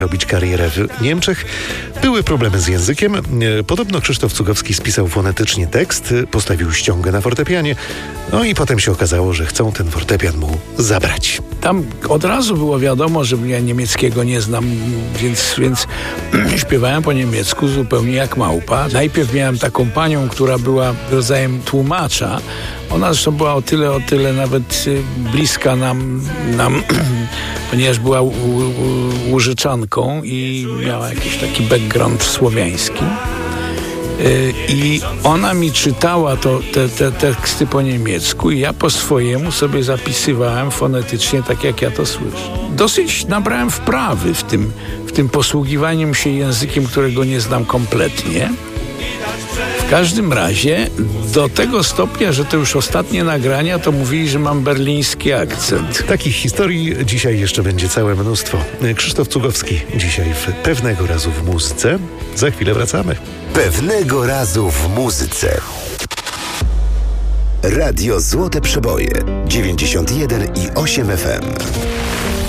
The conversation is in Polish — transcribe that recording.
robić karierę w Niemczech. Były problemy z językiem. Podobno Krzysztof Cugowski spisał fonetycznie tekst, postawił ściągę na fortepianie, no i potem się okazało, że chcą ten fortepian mu zabrać. Tam od razu było wiadomo, że ja niemieckiego nie znam, więc śpiewałem po niemiecku zupełnie jak małpa. Najpierw miałem taką panią, która była rodzajem tłumacza. Ona zresztą była o tyle nawet bliska nam ponieważ była Łużyczanką i miała jakiś taki background słowiański. I ona mi czytała te teksty po niemiecku i ja po swojemu sobie zapisywałem fonetycznie, tak jak ja to słyszę. Dosyć nabrałem wprawy w tym posługiwaniu się językiem, którego nie znam kompletnie. W każdym razie do tego stopnia, że to już ostatnie nagrania, to mówili, że mam berliński akcent. Takich historii dzisiaj jeszcze będzie całe mnóstwo. Krzysztof Cugowski dzisiaj w Pewnego razu w muzyce. Za chwilę wracamy. Pewnego razu w muzyce. Radio Złote Przeboje 91,8 FM.